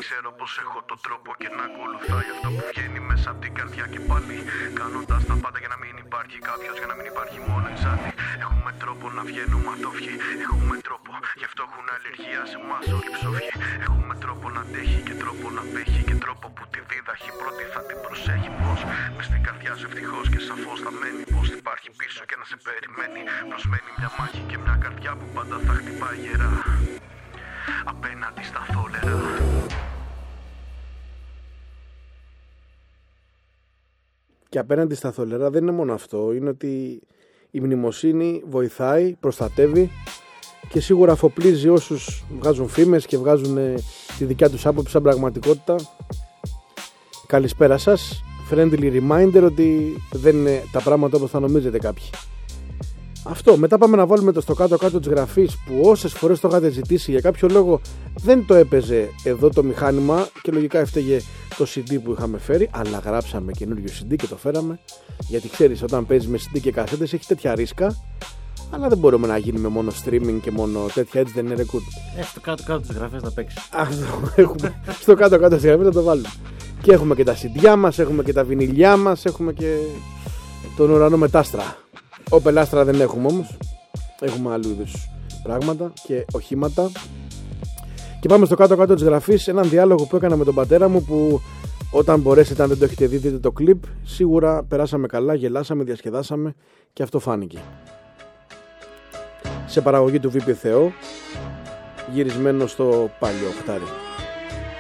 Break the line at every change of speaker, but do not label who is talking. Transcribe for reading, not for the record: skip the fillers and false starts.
Ξέρω πως έχω τον τρόπο και να ακολουθάει αυτό που βγαίνει μέσα από την καρδιά και πάλι κάνοντας τα πάντα για να μην υπάρχει κάποιος, για να μην υπάρχει μόνο εξάρτη. Έχουμε τρόπο να βγαίνουμε ατόφιοι, έχουμε τρόπο, γι' αυτό έχουν αλλεργία σε εμάς όλοι ψόφιοι. Έχουμε τρόπο να αντέχει και τρόπο να απέχει και τρόπο που τη δίδαχη πρώτη θα την προσέχει. Πως μες στην καρδιά σου ευτυχώς και σαφώς θα μένει, πως υπάρχει πίσω και να σε περιμένει. Προσμένει μια μάχη και μια καρδιά που πάντα θα χτυπάει γερά απέναντι στα θόλερα.
Και απέναντι στα θολερά δεν είναι μόνο αυτό, είναι ότι η μνημοσύνη βοηθάει, προστατεύει και σίγουρα αφοπλίζει όσους βγάζουν φήμες και βγάζουν τη δικιά τους άποψη σαν πραγματικότητα. Καλησπέρα σας, friendly reminder ότι δεν είναι τα πράγματα όπως θα νομίζετε κάποιοι. Αυτό, μετά πάμε να βάλουμε το στο κάτω-κάτω της γραφής που όσες φορές το είχατε ζητήσει για κάποιο λόγο δεν το έπαιζε εδώ το μηχάνημα και λογικά έφταιγε το CD που είχαμε φέρει, αλλά γράψαμε καινούριο CD και το φέραμε, γιατί ξέρεις όταν παίζεις με CD και κασέτες έχει τέτοια ρίσκα, αλλά δεν μπορούμε να γίνουμε μόνο streaming και μόνο τέτοια, έτσι δεν είναι ρεκούτ.
Στο κάτω-κάτω της γραφής θα παίξει.
Αυτό έχουμε, στο κάτω-κάτω της γραφής θα το βάλουμε. Και έχουμε και τα CD μας, έχουμε και τα βινιλιά μας, έχουμε και τον ουρανό με τάστρα. Οπελάστρα δεν έχουμε όμως, έχουμε άλλου είδους πράγματα και οχήματα. Και πάμε στο κάτω-κάτω της γραφής, έναν διάλογο που έκανα με τον πατέρα μου που όταν μπορέσετε, αν δεν το έχετε δει, δείτε το κλιπ. Σίγουρα περάσαμε καλά, γελάσαμε, διασκεδάσαμε και αυτό φάνηκε. Σε παραγωγή του VP Θεό, γυρισμένο στο παλιό χτάρι.